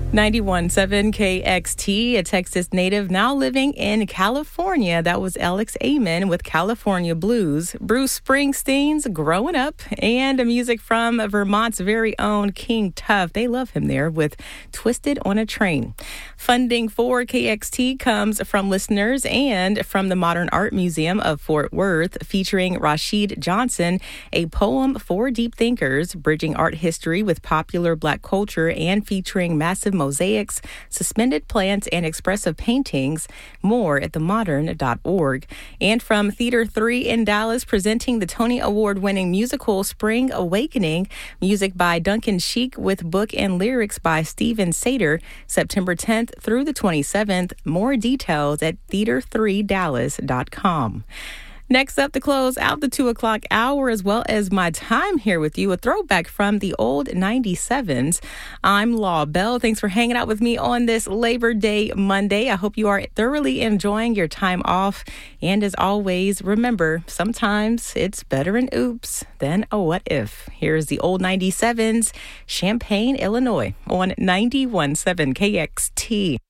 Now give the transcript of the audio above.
91.7 KXT, a Texas native now living in California. That was Alex Amen with California Blues. Bruce Springsteen's Growing Up, and music from Vermont's very own King Tuff. They love him there with Twisted on a Train. Funding for KXT comes from listeners and from the Modern Art Museum of Fort Worth, featuring Rashid Johnson, a poem for deep thinkers, bridging art history with popular Black culture and featuring massive mosaics, suspended plants, and expressive paintings. More at themodern.org. And from Theater 3 in Dallas, presenting the Tony Award-winning musical Spring Awakening, music by Duncan Sheik with book and lyrics by Steven Sater, September 10th through the 27th. More details at theater3dallas.com. Next up, to close out the 2 o'clock hour, as well as my time here with you, a throwback from the old 97s. I'm Law Bell. Thanks for hanging out with me on this Labor Day Monday. I hope you are thoroughly enjoying your time off. And as always, remember, sometimes it's better an oops than a what if. Here's the old 97s, Champaign, Illinois, on 91.7 KXT.